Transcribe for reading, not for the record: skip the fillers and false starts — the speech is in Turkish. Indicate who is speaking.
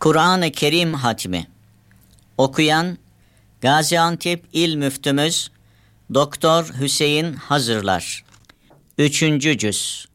Speaker 1: Kur'an-ı Kerim hatmi. Okuyan Gaziantep İl Müftümüz Doktor Hüseyin Hazırlar. 3. cüz.